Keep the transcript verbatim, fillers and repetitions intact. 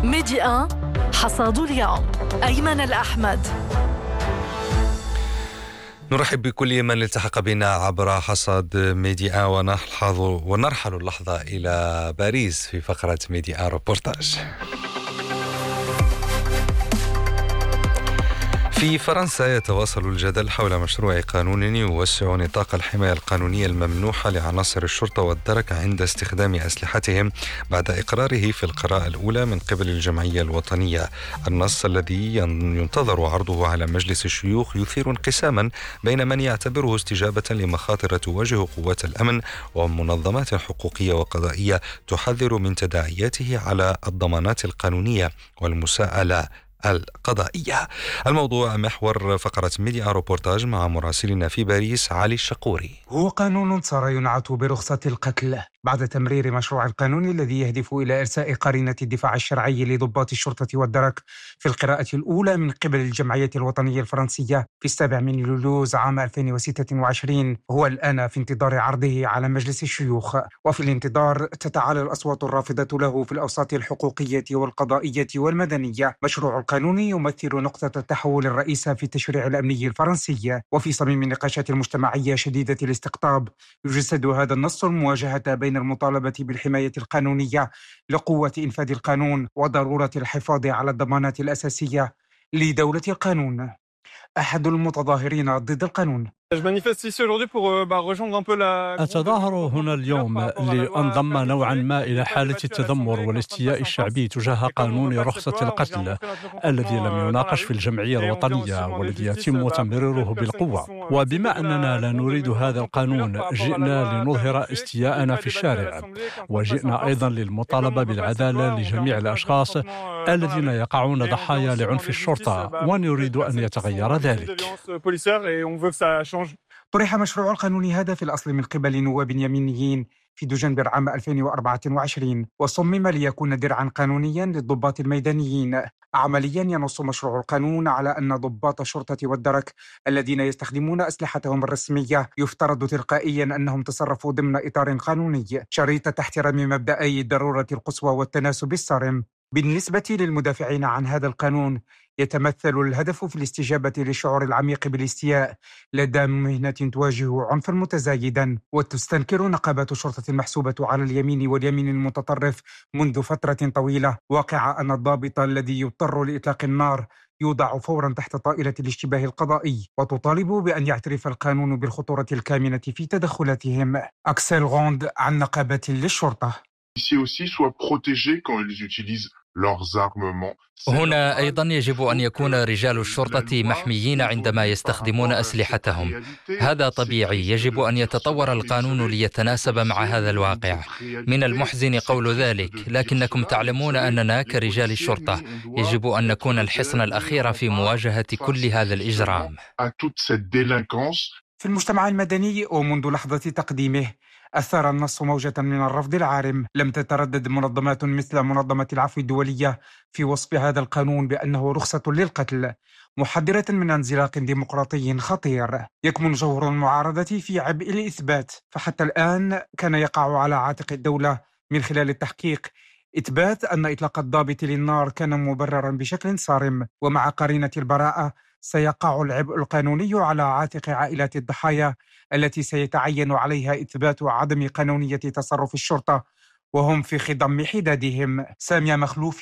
ميديا حصاد اليوم. أيمن الأحمد. نرحب بكل من التحق بنا عبر حصاد ميديا ونلحظ ونرحل اللحظة إلى باريس في فقرة ميديا روبورتاج. في فرنسا يتواصل الجدل حول مشروع قانون يوسع نطاق الحماية القانونية الممنوحة لعناصر الشرطة والدرك عند استخدام أسلحتهم بعد إقراره في القراءة الأولى من قبل الجمعية الوطنية. النص الذي ينتظر عرضه على مجلس الشيوخ يثير انقساما بين من يعتبره استجابة لمخاطر تواجه قوات الأمن ومنظمات حقوقية وقضائية تحذر من تداعياته على الضمانات القانونية والمساءلة القضائية. الموضوع محور فقرة ميديا روبورتاج مع مراسلنا في باريس علي الشقوري. هو قانون صار ينعت برخصة القتل بعد تمرير مشروع القانون الذي يهدف إلى إرساء قرينة الدفاع الشرعي لضباط الشرطة والدرك في القراءة الأولى من قبل الجمعية الوطنية الفرنسية في السابع من يوليوز عام ألفين وستة وعشرين. هو الآن في انتظار عرضه على مجلس الشيوخ، وفي الانتظار تتعالى الأصوات الرافضة له في الأوساط الحقوقية والقضائية والمدنية. مشروع القانون يمثل نقطة التحول الرئيسة في التشريع الأمني الفرنسي، وفي صميم النقاشات المجتمعية شديدة الاستقطاب يجسد هذا النص المواجهة بين المطالبة بالحماية القانونية لقوة إنفاذ القانون وضرورة الحفاظ على الضمانات الأساسية لدولة القانون. أحد المتظاهرين ضد القانون: أتظاهر هنا اليوم لأنضم نوعا ما إلى حالة التذمر والاستياء الشعبي تجاه قانون رخصة القتل الذي لم يناقش في الجمعية الوطنية والذي يتم تمريره بالقوة. وبما أننا لا نريد هذا القانون، جئنا لنظهر استياءنا في الشارع، وجئنا أيضا للمطالبة بالعدالة لجميع الأشخاص الذين يقعون ضحايا لعنف الشرطة، ونريد أن يتغير ذلك. طرح مشروع القانون هذا في الأصل من قبل نواب يمينيين في دجنبر عام ألفين وأربعة وعشرين، وصمم ليكون درعا قانونيا للضباط الميدانيين. عمليا ينص مشروع القانون على أن ضباط الشرطة والدرك الذين يستخدمون أسلحتهم الرسمية يفترض تلقائيا أنهم تصرفوا ضمن إطار قانوني شريطة احترام مبدأي الضرورة القصوى والتناسب الصارم. بالنسبة للمدافعين عن هذا القانون، يتمثل الهدف في الاستجابة للشعور العميق بالاستياء لدى مهنة تواجه عنفا متزايدا. وتستنكر نقابات الشرطة المحسوبة على اليمين واليمين المتطرف منذ فترة طويلة واقع أن الضابط الذي يضطر لإطلاق النار يوضع فورا تحت طائلة الاشتباه القضائي، وتطالب بأن يعترف القانون بالخطورة الكامنة في تدخلاتهم. أكسل غوند عن نقابة للشرطة: هنا أيضا يجب أن يكون رجال الشرطة محميين عندما يستخدمون أسلحتهم. هذا طبيعي، يجب أن يتطور القانون ليتناسب مع هذا الواقع. من المحزن قول ذلك، لكنكم تعلمون أننا كرجال الشرطة يجب أن نكون الحصن الأخير في مواجهة كل هذا الإجرام. في المجتمع المدني ومنذ لحظة تقديمه أثار النص موجة من الرفض العارم. لم تتردد منظمات مثل منظمة العفو الدولية في وصف هذا القانون بأنه رخصة للقتل، محذرة من انزلاق ديمقراطي خطير. يكمن جوهر المعارضة في عبء الإثبات، فحتى الآن كان يقع على عاتق الدولة من خلال التحقيق إثبات أن إطلاق الضابط للنار كان مبررا بشكل صارم، ومع قرينة البراءة سيقع العبء القانوني على عاتق عائلات الضحايا التي سيتعين عليها إثبات عدم قانونية تصرف الشرطة وهم في خضم حدادهم. سامية مخلوف